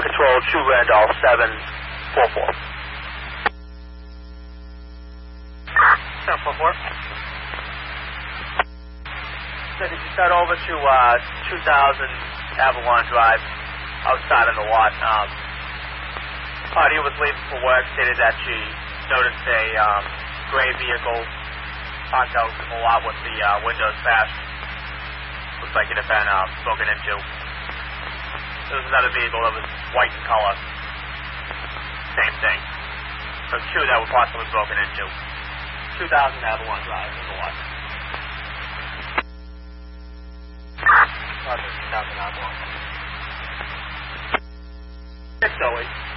Control 2 Randolph 744. 744. So did you start over to 2000 Avalon Drive outside of the lot? Party was leaving for work, stated that she noticed a gray vehicle parked out in the lot with the windows bashed. Looks like it had been broken into. There was another vehicle that was white in color. Same thing. So two that were possibly broken into. 2000 Avalon Drive in the lot. 2000 Avalon. 608.